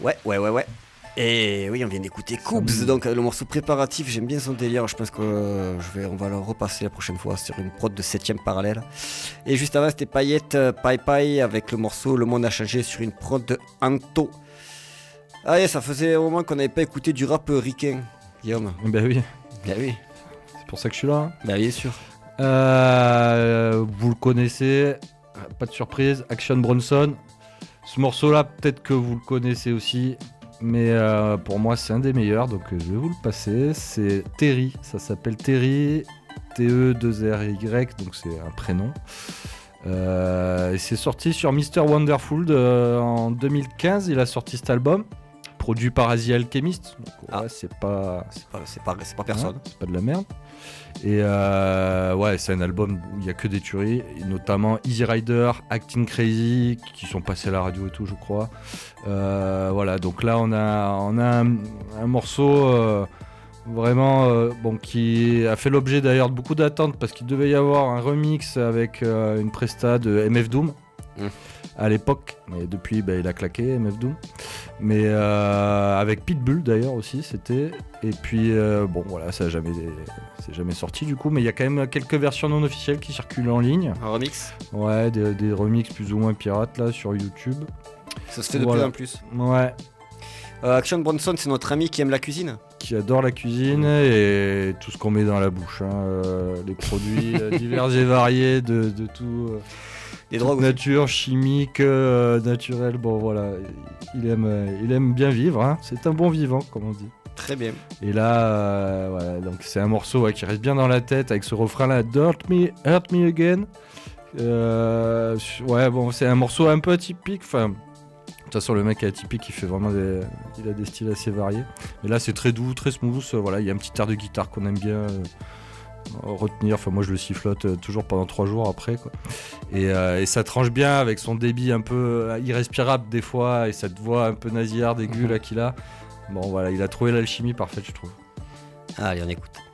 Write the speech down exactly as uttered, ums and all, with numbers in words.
Ouais, ouais, ouais, ouais. Et oui, on vient d'écouter Coobs, donc le morceau préparatif, j'aime bien son délire, je pense que euh, je vais, on va le repasser la prochaine fois sur une prod de septième parallèle. Et juste avant, c'était Payette euh, Pai Pai avec le morceau Le Monde a changé sur une prod de Anto. Ah yeah, ça faisait au moment qu'on n'avait pas écouté du rap ricain, Guillaume. Ben oui. Ben oui. C'est pour ça que je suis là. Hein. Ben bien sûr. Euh, vous le connaissez, pas de surprise, Action Bronson. Ce morceau-là, peut-être que vous le connaissez aussi. Mais euh, pour moi, c'est un des meilleurs, donc je vais vous le passer. C'est Terry, ça s'appelle Terry, T E deux R Y, donc c'est un prénom. Euh, et c'est sorti sur mister Wonderful de, en deux mille quinze. Il a sorti cet album, produit par Asie Alchemist. Donc ouais, Ah. c'est pas, C'est pas, c'est pas, c'est pas personne. hein, c'est pas de la merde. Et euh, ouais, c'est un album où il y a que des tueries, et notamment Easy Rider, Acting Crazy, qui sont passés à la radio et tout, je crois. Euh, voilà, donc là on a, on a un, un morceau euh, vraiment euh, bon, qui a fait l'objet d'ailleurs de beaucoup d'attentes parce qu'il devait y avoir un remix avec euh, une presta de M F Doom. Mmh. À l'époque, mais depuis bah, il a claqué M F Doom, mais euh, avec Pitbull d'ailleurs aussi c'était, et puis euh, bon voilà, ça a jamais, c'est jamais sorti du coup, mais il y a quand même quelques versions non officielles qui circulent en ligne. Un remix. Ouais, des, des remixes plus ou moins pirates là sur YouTube. Ça se fait de voilà. plus en plus. Ouais. Euh, Action Bronson, c'est notre ami qui aime la cuisine. Qui adore la cuisine et tout ce qu'on met dans la bouche, hein, euh, les produits divers et variés de, de tout. Euh, Les drogues nature, chimique, euh, naturel, bon voilà, il aime, euh, il aime bien vivre, hein. C'est un bon vivant comme on dit. Très bien. Et là, euh, voilà, donc c'est un morceau ouais, qui reste bien dans la tête avec ce refrain là, Hurt me, hurt me again. Euh, ouais bon, c'est un morceau un peu atypique, enfin, de toute façon le mec est atypique, il fait vraiment des, il a des styles assez variés. Mais là c'est très doux, très smooth, voilà, il y a un petit air de guitare qu'on aime bien. Euh, retenir, enfin moi je le sifflote euh, toujours pendant trois jours après quoi. Et, euh, et ça tranche bien avec son débit un peu euh, irrespirable des fois et cette voix un peu nasillarde aiguë là qu'il a. Bon voilà, il a trouvé l'alchimie parfaite je trouve. Allez on écoute.